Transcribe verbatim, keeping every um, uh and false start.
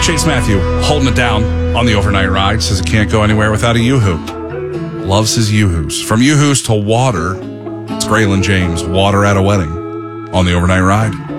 Chase Matthew holding it down on the overnight ride. Says it can't go anywhere without a Yoo-hoo. Loves his Yoo-hoos. From Yoo-hoos to water, it's Graylin James, water at a wedding on the overnight ride.